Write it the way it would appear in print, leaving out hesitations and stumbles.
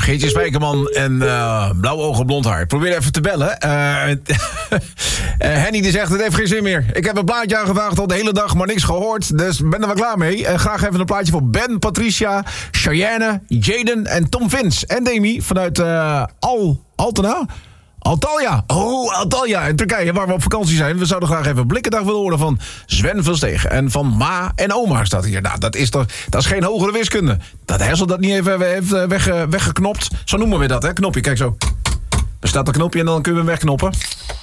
Geertje Spijkerman en blauw ogen, blond haar. Ik probeer even te bellen. Henny die zegt, het heeft geen zin meer. Ik heb een plaatje aangevraagd al de hele dag, maar niks gehoord. Dus ben er wel klaar mee. Graag even een plaatje voor Ben, Patricia, Cheyenne, Jaden en Tom Vins. En Demi vanuit Altena. Antalya. Oh, Antalya in Turkije, waar we op vakantie zijn. We zouden graag even Blikkendag willen horen van Sven van Stegen. En van Ma en Oma staat hier. Nou, dat is geen hogere wiskunde. Dat Hessel dat niet even heeft weggeknopt. Zo noemen we dat, hè? Knopje, kijk zo. Er staat een knopje en dan kunnen we hem wegknoppen.